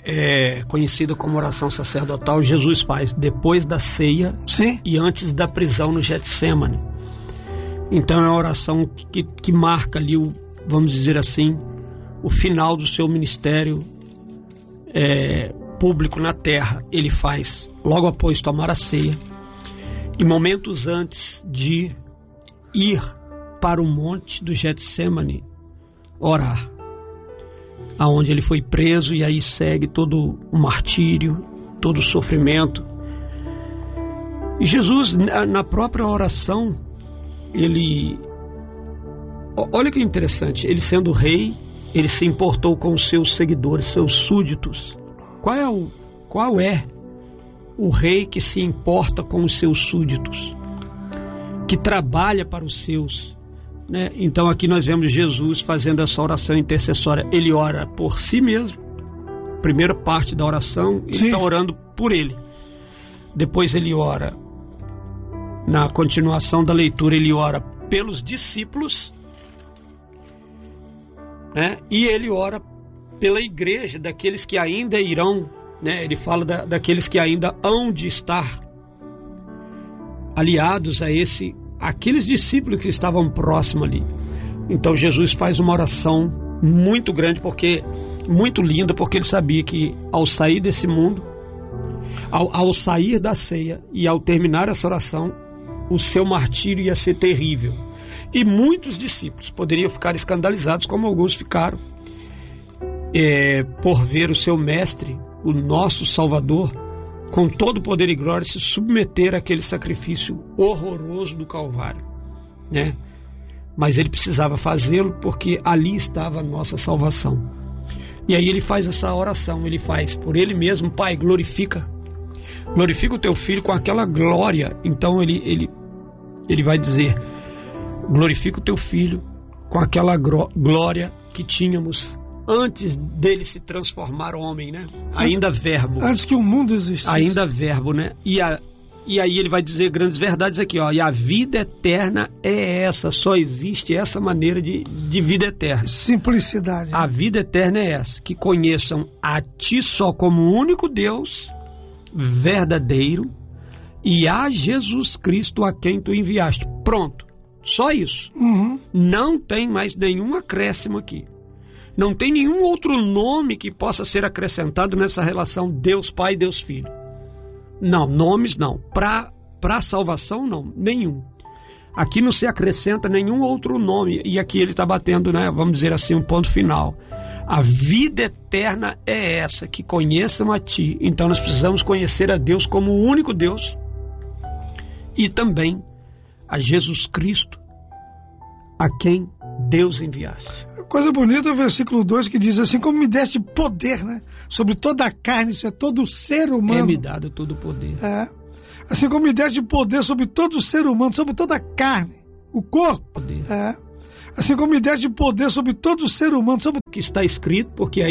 conhecida como oração sacerdotal, Jesus faz depois da ceia. Sim. E antes da prisão no Getsemane. Então é uma oração que marca ali, vamos dizer assim, o final do seu ministério público na terra. Ele faz logo após tomar a ceia e momentos antes de ir para o monte do Getsemane orar, aonde ele foi preso, e aí segue todo o martírio, todo o sofrimento. E Jesus, na própria oração, olha que interessante, ele sendo rei, ele se importou com os seus seguidores, seus súditos. Qual é o rei que se importa com os seus súditos, que trabalha para os seus, né? Então aqui nós vemos Jesus fazendo essa oração intercessória. Ele ora por si mesmo, primeira parte da oração, ele está orando por ele. Depois ele ora, na continuação da leitura, ele ora pelos discípulos, né? E ele ora pela igreja, daqueles que ainda irão, né? Ele fala daqueles que ainda hão de estar aliados a aqueles discípulos que estavam próximos ali. Então Jesus faz uma oração muito grande, muito linda, porque ele sabia que ao sair desse mundo, ao sair da ceia e ao terminar essa oração, o seu martírio ia ser terrível. E muitos discípulos poderiam ficar escandalizados, como alguns ficaram, por ver o seu mestre, o nosso Salvador, com todo o poder e glória, se submeter àquele sacrifício horroroso do Calvário, né? Mas ele precisava fazê-lo porque ali estava a nossa salvação. E aí ele faz essa oração, ele faz por ele mesmo: Pai, glorifica o teu filho com aquela glória. Então ele vai dizer: glorifica o teu filho com aquela glória que tínhamos antes dele se transformar homem, né? Ainda verbo. Antes que o mundo existisse. Ainda verbo, né? E aí ele vai dizer grandes verdades aqui, ó. E a vida eterna é essa, só existe essa maneira de vida eterna. Simplicidade. A vida eterna é essa, que conheçam a ti só como o único Deus verdadeiro e a Jesus Cristo a quem tu enviaste. Pronto. Só isso. Não tem mais nenhum acréscimo aqui. Não tem nenhum outro nome que possa ser acrescentado nessa relação Deus Pai e Deus Filho. Não, nomes não. Para salvação não, nenhum. Aqui não se acrescenta nenhum outro nome. E aqui ele está batendo, né, vamos dizer assim, um ponto final. A vida eterna é essa, que conheçam a ti. Então nós precisamos conhecer a Deus como o único Deus e também a Jesus Cristo, a quem Deus enviaste. Coisa bonita é o versículo 2 que diz assim: como me deste poder, né, sobre toda a carne, isso é todo ser humano. Me dado todo o poder. Assim como me deste poder sobre todo o ser humano, sobre toda a carne, o corpo. Poder. Assim como me deste poder sobre todo o ser humano, sobre o que está escrito, porque